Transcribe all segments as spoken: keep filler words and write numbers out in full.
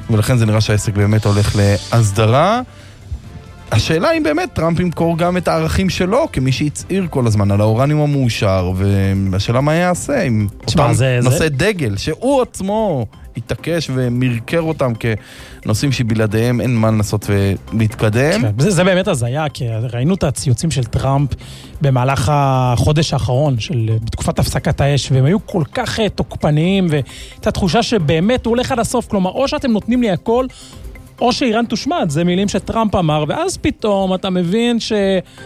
ולכן זה נראה שהעסק באמת הולך להסדרה. השאלה אם באמת טראמפ ימכור גם את הערכים שלו, כמי שהצעיר כל הזמן על האורניום המאושר, והשאלה מה יעשה עם אותם נושא דגל, שהוא עצמו יתעקש ומרקר אותם כנושאים שבלעדיהם אין מה לנסות ולהתקדם. זה, זה באמת הזיה, כי ראינו את הציוצים של טראמפ במהלך החודש האחרון, של, בתקופת הפסקת האש, והם היו כל כך תוקפניים, והייתה תחושה שבאמת הוא הולך עד הסוף, כלומר, או שאתם נותנים לי הכל, או שאיראן תושמד, זה מילים שטראמפ אמר, ואז פתאום אתה מבין ש...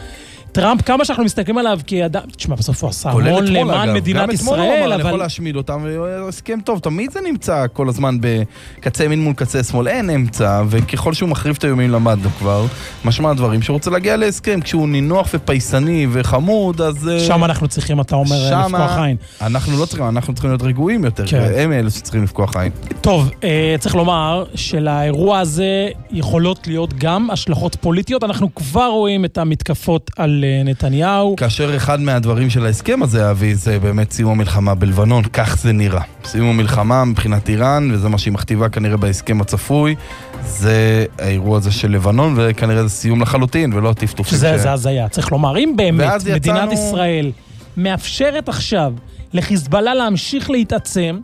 טראמפ, כמה שאנחנו מסתכלים עליו, כי אדם, תשמע, בסוף הוא עשה המון למען מדינת ישראל, אבל... גם אתמול הוא אמר, יכול להשמיד אותם, והסכם טוב, תמיד זה נמצא כל הזמן בקצה ימין מול קצה שמאל, אין אמצע, וככל שהוא מחריב את היומים למדנו כבר, משמע הדברים, שהוא רוצה להגיע להסכם, כשהוא נינוח ופייסני וחמוד, אז... שם אנחנו צריכים, אתה אומר, לפקוח עין. אנחנו לא צריכים, אנחנו צריכים להיות רגועים יותר, הם אלה שצריכים לפקוח עין. טוב, צריך לומר שלאירוע הזה יכולות להיות גם השלכות פוליטיות. אנחנו כבר רואים את המתקפות על נתניהו. כאשר אחד מהדברים של ההסכם הזה, אבי, זה באמת סיום המלחמה בלבנון, כך זה נראה. סיום המלחמה מבחינת איראן, וזה מה שהיא מכתיבה כנראה בהסכם הצפוי, זה האירוע הזה של לבנון, וכנראה זה סיום לחלוטין, ולא טפטופים. שזה ש... זה הזיה, צריך לומר, אם באמת מדינת יצאנו... ישראל מאפשרת עכשיו לחיזבאללה להמשיך להתעצם,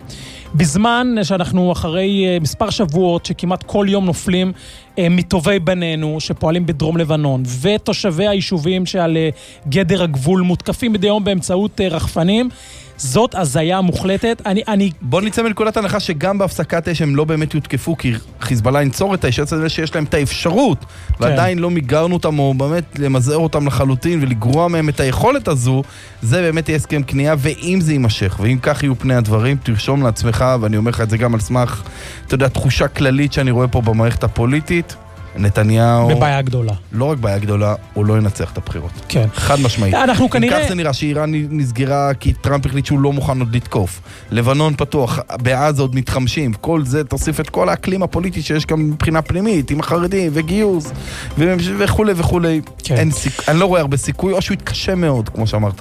בזמן שאנחנו אחרי מספר שבועות שכמעט כל יום נופלים מטובי בנינו שפועלים בדרום לבנון, ותושבי היישובים שעל גדר הגבול מותקפים מדי יום באמצעות רחפנים, זאת הזיה מוחלטת. אני, אני... בוא נצא מנקודת הנחה שגם בהפסקת אש הם לא באמת יותקפו, כי חיזבאללה ינצור את האש, זה שיש להם את האפשרות, כן. ועדיין לא מיגרנו אותם, או באמת למזער אותם לחלוטין, ולגרוע מהם את היכולת הזו, זה באמת יהיה הסכם קנייה, ואם זה יימשך, ואם כך יהיו פני הדברים, תרשום לעצמך, ואני אומר לך את זה גם על סמך, אתה יודע, תחושה כללית שאני רואה פה במערכת הפוליטית, נתניהו... בבעיה גדולה. לא רק בעיה גדולה, הוא לא ינצח את הבחירות. כן. חד משמעית. אנחנו כנראה... כך זה נראה שאיראן נסגרה כי טראמפ החליט שהוא לא מוכן עוד לתקוף. לבנון פתוח, בעזה עוד מתחמשים. כל זה תוסיף את כל האקלים הפוליטי שיש גם מבחינה פנימית, עם החרדים וגיוס וכו' וכו'. כן. אין סיכ... אני לא רואה הרבה סיכוי, או שהוא יתקשה מאוד, כמו שאמרת.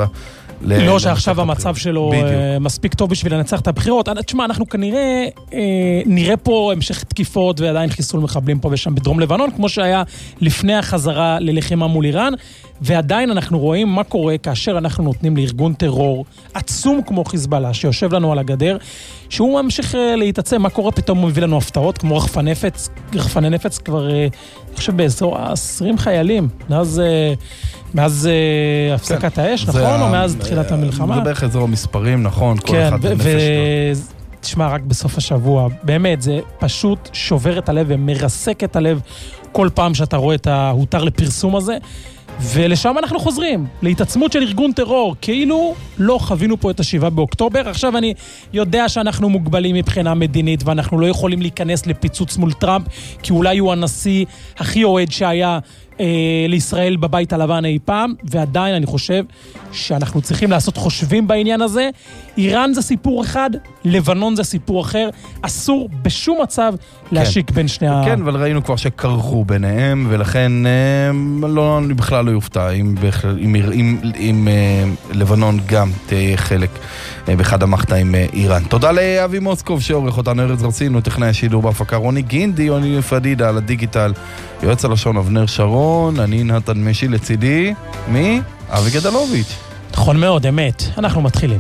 לא שעכשיו המצב שלו מספיק טוב בשביל לנצח את הבחירות. תשמע, אנחנו כנראה נראה פה המשך תקיפות ועדיין חיסול מחבלים פה ושם בדרום לבנון, כמו שהיה לפני החזרה ללחימה מול איראן, ועדיין אנחנו רואים מה קורה כאשר אנחנו נותנים לארגון טרור עצום כמו חיזבאללה, שיושב לנו על הגדר, שהוא ממשיך להתעצם. מה קורה? פתאום הוא מביא לנו הפתעות, כמו רחפני נפץ, רחפני נפץ כבר, אני חושב, באזור עשרים חיילים, מאז, מאז הפסקת האש, נכון? או מאז תחילת המלחמה? זה בערך אזור המספרים, נכון? כן, תשמע, רק בסוף השבוע, באמת, זה פשוט שובר את הלב ומרסק את הלב כל פעם שאתה רואה את ההותר לפרסום הזה, ולשם אנחנו חוזרים, להתעצמות של ארגון טרור, כאילו לא חווינו פה את השבעה באוקטובר. עכשיו אני יודע שאנחנו מוגבלים מבחינה מדינית, ואנחנו לא יכולים להיכנס לפיצוץ מול טראמפ, כי אולי הוא הנשיא הכי אוהד שהיה אה, לישראל בבית הלבן אי פעם, ועדיין אני חושב שאנחנו צריכים לעשות חושבים בעניין הזה. איראן זה סיפור אחד, לבנון זה סיפור אחר, אסור בשום מצב להשיק בין שני ה... כן, אבל ראינו כבר שקרחו ביניהם, ולכן לא, אני בכלל לא יופתע אם, אם, אם, אם לבנון גם תהיה חלק באחד המחתה עם איראן. תודה לאבי מוסקוב שעורך אותנו, ארז רצינו, טכנאי השידור בהפקה, רוני גינדי, יוני פדידה על הדיגיטל, יועץ הלשון אבנר שרון, אני נתן משי לצידי, מי? אבי גדלוביץ'. נכון מאוד, אמת. אנחנו מתחילים.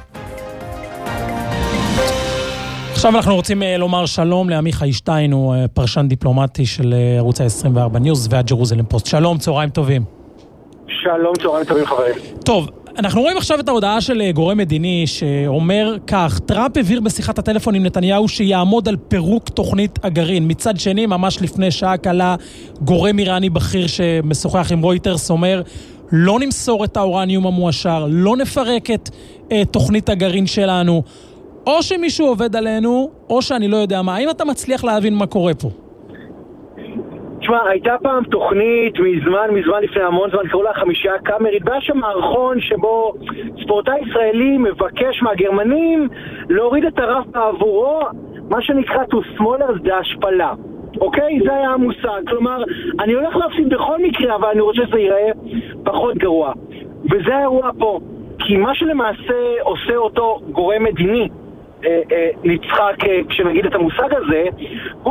עכשיו אנחנו רוצים לומר שלום לעמיחי שטיין, הוא פרשן דיפלומטי של ערוץ ה-עשרים וארבע ניוז והג'רוזלם פוסט. שלום, צהריים טובים. שלום, צהריים טובים חברים. טוב, אנחנו רואים עכשיו את ההודעה של גורם מדיני שאומר כך: טראמפ העביר בשיחת הטלפון עם נתניהו שיעמוד על פירוק תוכנית הגרעין. מצד שני, ממש לפני שעה קלה, גורם איראני בכיר שמשוחח עם רויטרס אומר, לא נמסור את האורניום המואשר, לא נפרק את אה, תוכנית הגרעין שלנו. או שמישהו עובד עלינו, או שאני לא יודע מה. האם אתה מצליח להבין מה קורה פה? תשמע, הייתה פעם תוכנית מזמן, מזמן לפני המון זמן, קראו לה חמישה קאמרית, והיה שם מערכון שבו ספורטאי ישראלי מבקש מהגרמנים להוריד את הרף בעבורו, מה שנקרא to smallers זה השפלה. אוקיי? זה היה המושג. כלומר, אני הולך להפסיד בכל מקרה, אבל אני רוצה שזה ייראה פחות גרוע. וזה האירוע פה. כי מה שלמעשה עושה אותו גורם מדיני, נצחק כשנגיד את המושג הזה,